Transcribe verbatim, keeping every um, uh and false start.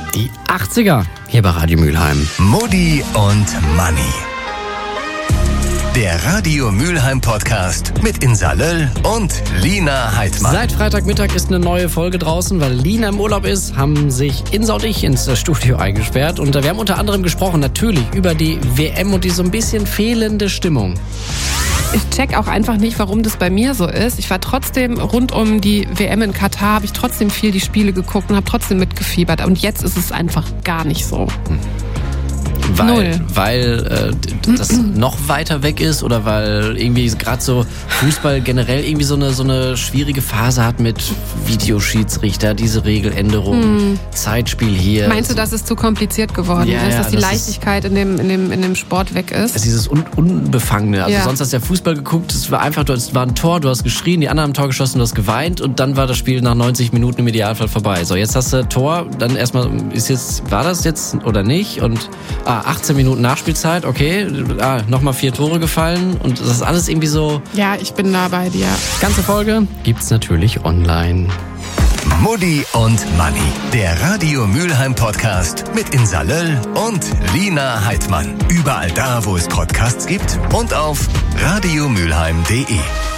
Die achtziger hier bei Radio Mülheim. Mutti und Manni. Der Radio Mülheim Podcast mit Insa Löll und Lina Heidmann. Seit Freitagmittag ist eine neue Folge draußen, weil Lina im Urlaub ist, haben sich Insa und ich ins Studio eingesperrt. Und wir haben unter anderem gesprochen, natürlich, über die W M und die so ein bisschen fehlende Stimmung. Ich check auch einfach nicht, warum das bei mir so ist. Ich war trotzdem rund um die W M in Katar, habe ich trotzdem viel die Spiele geguckt und habe trotzdem mitgefiebert. Und jetzt ist es einfach gar nicht so. Hm. Weil, Null. weil äh, das noch weiter weg ist oder weil irgendwie gerade so Fußball generell irgendwie so eine, so eine schwierige Phase hat mit Videoschiedsrichter, diese Regeländerung, hm. Zeitspiel hier. Meinst du, dass es zu kompliziert geworden ja, ist, ja, dass die das Leichtigkeit in dem, in, dem, in dem Sport weg ist? ist dieses Un- Unbefangene. Also ja. sonst hast du ja Fußball geguckt, es war einfach, es war ein Tor, du hast geschrien, die anderen haben ein Tor geschossen, du hast geweint und dann war das Spiel nach neunzig Minuten im Idealfall vorbei. So, jetzt hast du Tor, dann erstmal, ist jetzt, war das jetzt oder nicht? Und ah, achtzehn Minuten Nachspielzeit, okay, ah, nochmal vier Tore gefallen und das ist alles irgendwie so. Ja, ich bin da bei dir. Ganze Folge gibt's natürlich online. Mutti und Manni, der Radio Mülheim Podcast mit Insa Löll und Lina Heidmann. Überall da, wo es Podcasts gibt und auf radiomülheim punkt de.